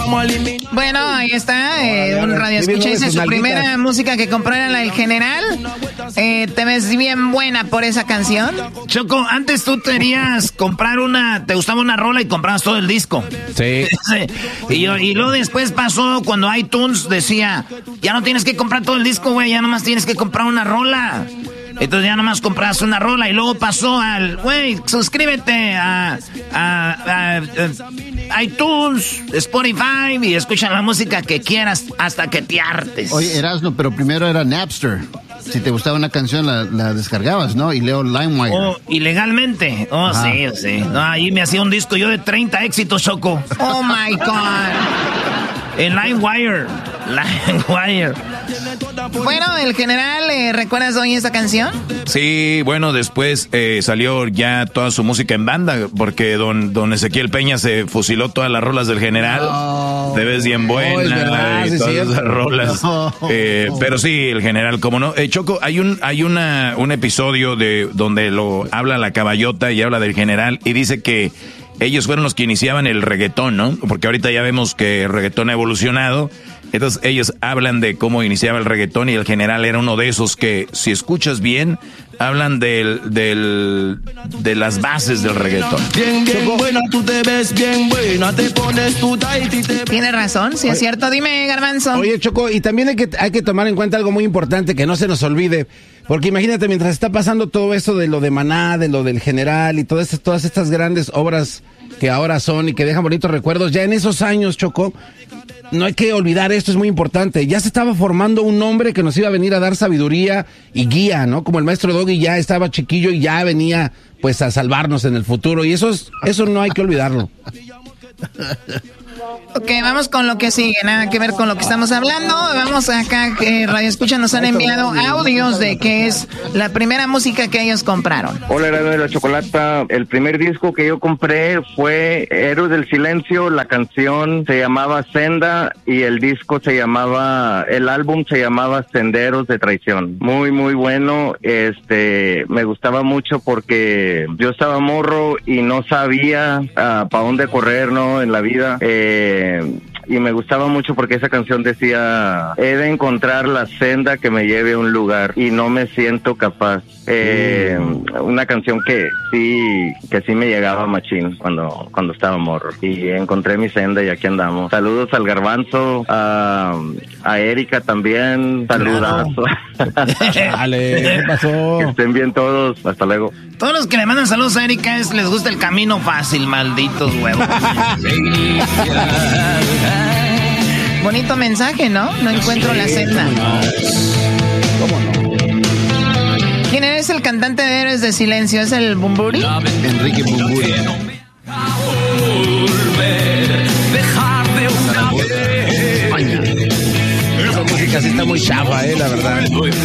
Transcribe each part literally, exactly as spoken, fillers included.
Bueno, ahí está, eh, un radio escucha, dice su primera música que compró era la del General. Eh, ¿Te ves bien buena por esa canción? Choco, antes tú querías comprar una, te gustaba una rola y comprabas todo el disco. Sí. y, yo, y luego después pasó cuando iTunes decía, ya no tienes que comprar todo el disco, güey, ya nomás tienes que comprar una rola. Entonces ya nomás compras una rola y luego pasó al, güey, suscríbete a, a, a, a iTunes, Spotify y escucha la música que quieras hasta que te hartes. Oye, Erasmo, pero primero era Napster. Si te gustaba una canción, la, la descargabas, ¿no? Y leo LimeWire. Oh, ilegalmente. Oh, Ajá. sí, sí. No, ahí me hacía un disco yo de treinta éxitos, Choco. Oh, my God. En LimeWire. LimeWire. Bueno, el General, ¿eh, ¿recuerdas hoy esta canción? Sí, bueno, después eh, salió ya toda su música en banda, porque don, don Ezequiel Peña se fusiló todas las rolas del General. No, Te ves bien buena, no, es verdad, sí, todas sí, esas rolas. No. Eh, pero sí, el General, como no. Eh, Choco, hay un hay una un episodio de donde lo habla la caballota y habla del General y dice que ellos fueron los que iniciaban el reggaetón, ¿no? Porque ahorita ya vemos que el reggaetón ha evolucionado. Entonces ellos hablan de cómo iniciaba el reggaetón y el General era uno de esos que, si escuchas bien, hablan del, del, de las bases del reggaetón. Bien, bien buena, tú te ves bien buena, te pones tu tight y te... Tiene razón, si es cierto, dime, Garbanzo. Oye, Choco, y también hay que, hay que tomar en cuenta algo muy importante, que no se nos olvide, porque imagínate, mientras está pasando todo esto de lo de Maná, de lo del General y todas estas, todas estas grandes obras que ahora son y que dejan bonitos recuerdos, ya en esos años, Choco, no hay que olvidar esto, es muy importante. Ya se estaba formando un hombre que nos iba a venir a dar sabiduría y guía, ¿no? Como el maestro Doggy ya estaba chiquillo y ya venía, pues, a salvarnos en el futuro. Y eso es, eso no hay que olvidarlo. Ok, vamos con lo que sigue, nada que ver con lo que estamos hablando. Vamos acá, que Radio Escucha nos han enviado audios de que es la primera música que ellos compraron. Hola, era de la Chocolata. El primer disco que yo compré fue Héroes del Silencio. La canción se llamaba Senda y el disco se llamaba, el álbum se llamaba Senderos de Traición. Muy, muy bueno. Este, me gustaba mucho porque yo estaba morro y no sabía uh, para dónde correr, ¿no? En la vida. Eh, y me gustaba mucho porque esa canción decía, he de encontrar la senda que me lleve a un lugar y no me siento capaz. Eh, mm. Una canción que sí que sí me llegaba machín cuando cuando estaba morro y encontré mi senda y aquí andamos. Saludos al Garbanzo, a, a Erika también, saludazo. Dale, ¿qué pasó? Que estén bien todos, hasta luego. Todos los que le mandan saludos a Erika es, les gusta el camino fácil, malditos huevos. Bonito mensaje, ¿no? No encuentro sí, la senda. ¿Cómo no? ¿Quién es el cantante de Héroes de Silencio? ¿Es el Bumburi? Enrique Bumburi. Esa música sí está muy chafa, eh, la verdad.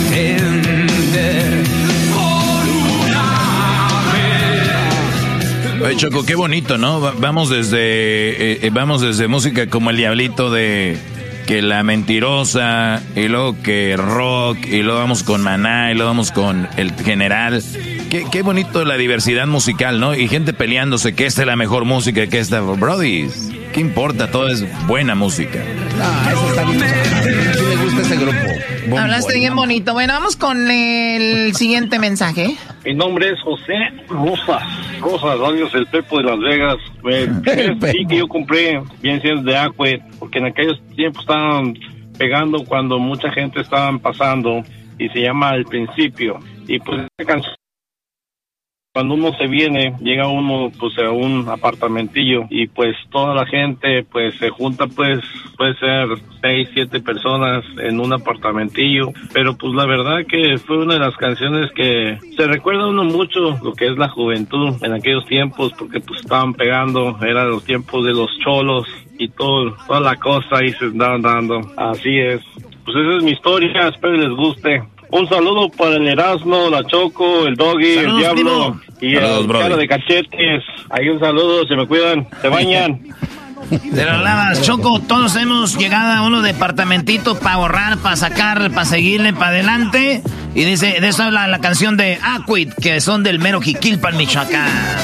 Oye, Choco, qué bonito, ¿no? Vamos desde eh, vamos desde música como El Diablito, de que La Mentirosa, y luego que rock, y luego vamos con Maná, y luego vamos con El General. Qué, qué bonito la diversidad musical, ¿no? Y gente peleándose que esta es la mejor música, que esta... Brody, ¿qué importa? Todo es buena música. Ah, eso está bien. Sí me gusta ese grupo. Bon, Hablaste bon. bien bonito. Bueno, vamos con el siguiente mensaje. Mi nombre es José Rosas. Rosas, años el Pepo de Las Vegas. El sí que yo compré, bien siendo de Aquet, porque en aquellos tiempos estaban pegando cuando mucha gente estaban pasando, y se llama El Principio. Y pues esta canción, cuando uno se viene, llega uno pues a un apartamentillo y pues toda la gente pues se junta, pues puede ser seis, siete personas en un apartamentillo, pero pues la verdad que fue una de las canciones que se recuerda uno mucho lo que es la juventud en aquellos tiempos, porque pues estaban pegando, eran los tiempos de los cholos y todo, toda la cosa ahí se andaban dando. Así es, pues esa es mi historia, espero les guste. Un saludo para el Erasmo, la Choco, el Doggy, saludos, el Diablo y saludos, el brother. Cara de cachetes. Ahí un saludo, se me cuidan, se bañan. De las lavas, Choco, todos hemos llegado a uno departamentito para ahorrar, para sacar, para seguirle para adelante. Y dice, de eso habla la canción de Aquit, que son del mero Jiquilpan, Michoacán.